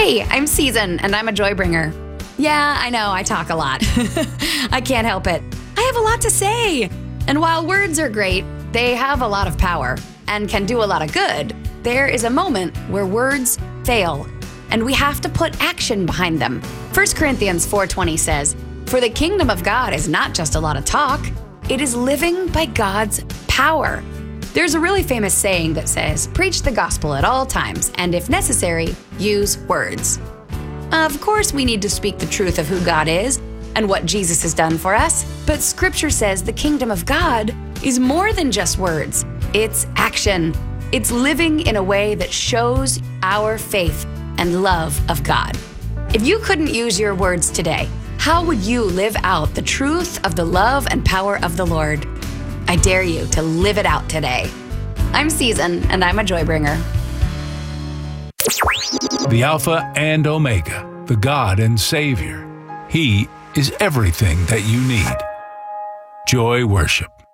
Hey, I'm Season, and I'm a joy bringer. Yeah, I know, I talk a lot. I can't help it. I have a lot to say. And while words are great, they have a lot of power and can do a lot of good. There is a moment where words fail, and we have to put action behind them. 1 Corinthians 4:20 says, "For the kingdom of God is not just a lot of talk, it is living by God's power." There's a really famous saying that says, "Preach the gospel at all times, and if necessary, use words." Of course, we need to speak the truth of who God is and what Jesus has done for us, but Scripture says the kingdom of God is more than just words. It's action. It's living in a way that shows our faith and love of God. If you couldn't use your words today, how would you live out the truth of the love and power of the Lord? I dare you to live it out today. I'm Season, and I'm a joy bringer. The Alpha and Omega, the God and Savior. He is everything that you need. Joy Worship.